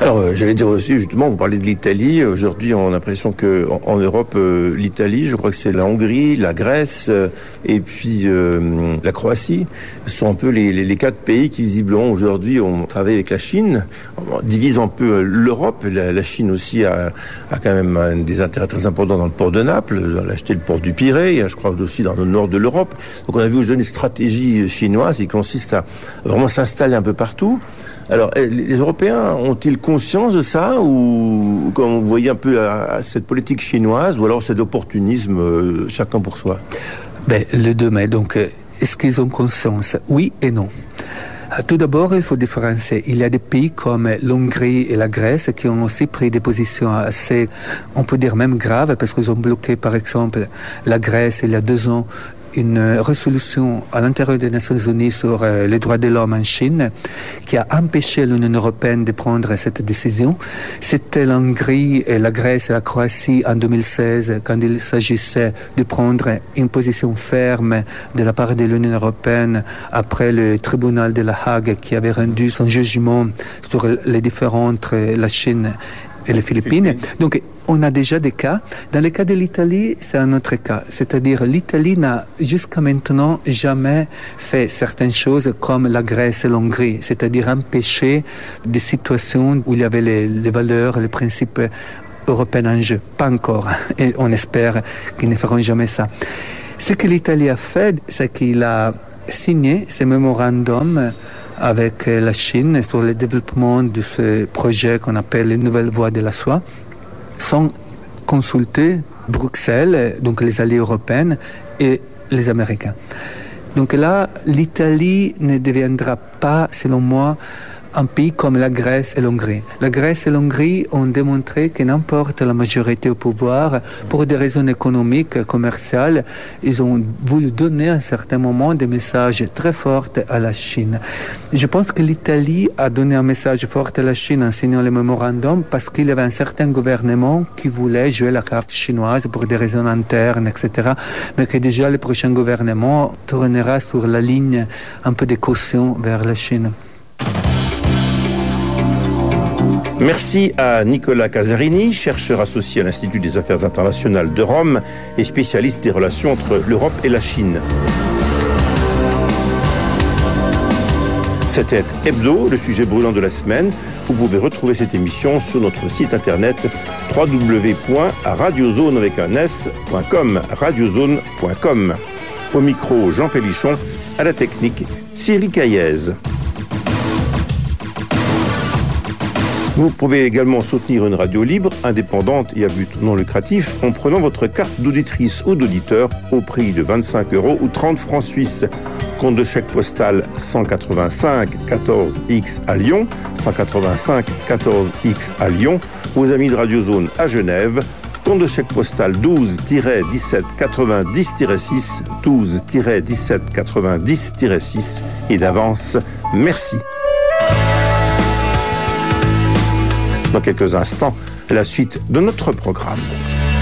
Alors, j'allais dire aussi, justement, vous parlez de l'Italie. Aujourd'hui, on a l'impression que en Europe, l'Italie, je crois que c'est la Hongrie, la Grèce et puis la Croatie. Ce sont un peu les 4 pays qui, visiblement, aujourd'hui, ont travaillé avec la Chine. On divise un peu l'Europe. La Chine aussi a quand même des intérêts très importants dans le port de Naples. Elle a acheté le port du Pirée, je crois aussi dans le nord de l'Europe. Donc, on a vu aujourd'hui une stratégie chinoise qui consiste à vraiment s'installer un peu partout. Alors, les Européens ont-ils conscience de ça, ou quand vous voyez un peu à cette politique chinoise, ou alors c'est d'opportunisme, chacun pour soi? Les deux, mais donc, est-ce qu'ils ont conscience? Oui et non. Tout d'abord, il faut différencier. Il y a des pays comme l'Hongrie et la Grèce qui ont aussi pris des positions assez, on peut dire même graves, parce qu'ils ont bloqué, par exemple, la Grèce il y a 2 ans, une résolution à l'intérieur des Nations Unies sur les droits de l'homme en Chine qui a empêché l'Union européenne de prendre cette décision. C'était l'Hongrie, et la Grèce et la Croatie en 2016 quand il s'agissait de prendre une position ferme de la part de l'Union européenne après le tribunal de La Hague qui avait rendu son jugement sur les différentes, la Chine et les Philippines. Donc, on a déjà des cas. Dans le cas de l'Italie, c'est un autre cas. C'est-à-dire, l'Italie n'a jusqu'à maintenant jamais fait certaines choses comme la Grèce et l'Hongrie, c'est-à-dire empêcher des situations où il y avait les valeurs, les principes européens en jeu. Pas encore. Et on espère qu'ils ne feront jamais ça. Ce que l'Italie a fait, c'est qu'il a signé ce mémorandum avec la Chine sur le développement de ce projet qu'on appelle les nouvelles voies de la soie, sans consulter Bruxelles, donc les alliés européens et les Américains. Donc là, l'Italie ne deviendra pas, selon moi, un pays comme la Grèce et l'Hongrie. La Grèce et l'Hongrie ont démontré que n'importe la majorité au pouvoir, pour des raisons économiques, commerciales, ils ont voulu donner à un certain moment des messages très forts à la Chine. Je pense que l'Italie a donné un message fort à la Chine en signant le mémorandum parce qu'il y avait un certain gouvernement qui voulait jouer la carte chinoise pour des raisons internes, etc. Mais que déjà le prochain gouvernement tournera sur la ligne un peu de caution vers la Chine. Merci à Nicolas Casarini, chercheur associé à l'Institut des Affaires internationales de Rome et spécialiste des relations entre l'Europe et la Chine. C'était Hebdo, le sujet brûlant de la semaine. Vous pouvez retrouver cette émission sur notre site internet www.radiozone.com, radiozone.com. Au micro, Jean Pélichon, à la technique, Cyril Caillez. Vous pouvez également soutenir une radio libre, indépendante et à but non lucratif en prenant votre carte d'auditrice ou d'auditeur au prix de 25 € ou 30 francs suisses. Compte de chèque postal 185 14X à Lyon, 185 14X à Lyon, aux amis de Radio Zone à Genève. Compte de chèque postal 12-1790-6, 12-1790-6 et d'avance, merci. Dans quelques instants, la suite de notre programme.